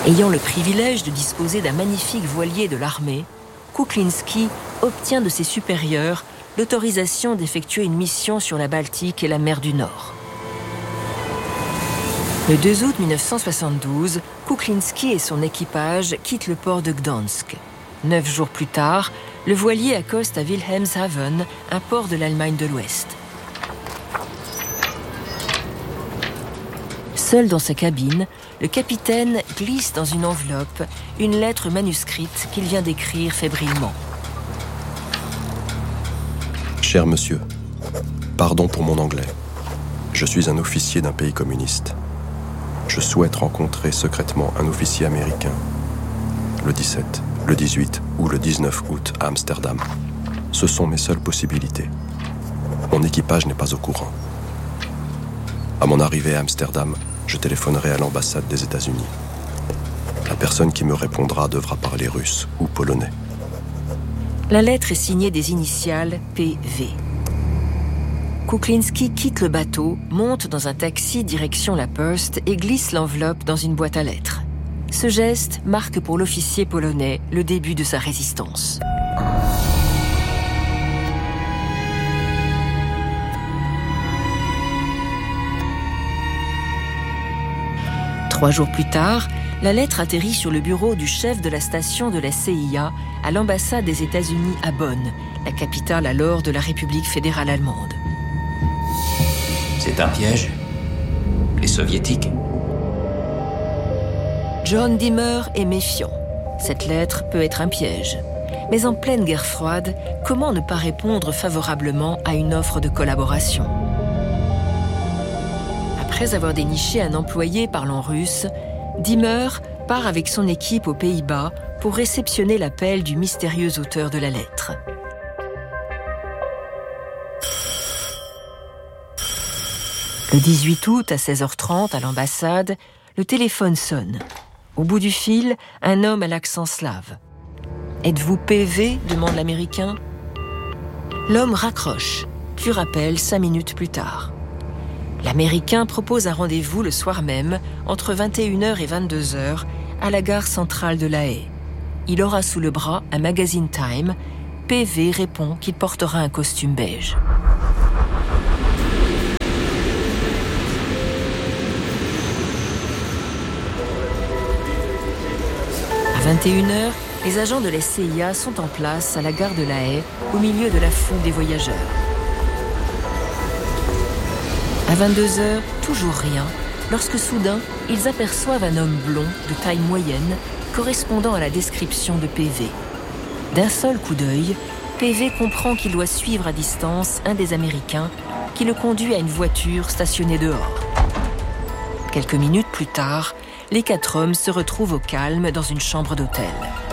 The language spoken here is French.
Ayant le privilège de disposer d'un magnifique voilier de l'armée, Kuklinski obtient de ses supérieurs l'autorisation d'effectuer une mission sur la Baltique et la mer du Nord. Le 2 août 1972, Kuklinski et son équipage quittent le port de Gdansk. 9 jours plus tard, le voilier accoste à Wilhelmshaven, un port de l'Allemagne de l'Ouest. Seul dans sa cabine, le capitaine glisse dans une enveloppe une lettre manuscrite qu'il vient d'écrire fébrilement. Cher monsieur, pardon pour mon anglais. Je suis un officier d'un pays communiste. Je souhaite rencontrer secrètement un officier américain. Le 17, le 18 ou le 19 août à Amsterdam. Ce sont mes seules possibilités. Mon équipage n'est pas au courant. À mon arrivée à Amsterdam, je téléphonerai à l'ambassade des États-Unis. La personne qui me répondra devra parler russe ou polonais. La lettre est signée des initiales PV. Kuklinski quitte le bateau, monte dans un taxi direction la Poste et glisse l'enveloppe dans une boîte à lettres. Ce geste marque pour l'officier polonais le début de sa résistance. Trois jours plus tard, la lettre atterrit sur le bureau du chef de la station de la CIA à l'ambassade des États-Unis à Bonn, la capitale alors de la République fédérale allemande. C'est un piège? Les soviétiques? John Dimmer est méfiant. Cette lettre peut être un piège. Mais en pleine guerre froide, comment ne pas répondre favorablement à une offre de collaboration? Après avoir déniché un employé parlant russe, Dimmer part avec son équipe aux Pays-Bas pour réceptionner l'appel du mystérieux auteur de la lettre. Le 18 août à 16h30 à l'ambassade, le téléphone sonne. Au bout du fil, un homme à l'accent slave. « Êtes-vous PV ?» demande l'Américain. L'homme raccroche, puis rappelle 5 minutes plus tard. L'Américain propose un rendez-vous le soir même, entre 21h et 22h, à la gare centrale de La Haye. Il aura sous le bras un magazine Time. PV répond qu'il portera un costume beige. À 21h, les agents de la CIA sont en place à la gare de La Haye, au milieu de la foule des voyageurs. À 22h, toujours rien, lorsque soudain, ils aperçoivent un homme blond de taille moyenne, correspondant à la description de PV. D'un seul coup d'œil, PV comprend qu'il doit suivre à distance un des Américains qui le conduit à une voiture stationnée dehors. Quelques minutes plus tard, les 4 hommes se retrouvent au calme dans une chambre d'hôtel.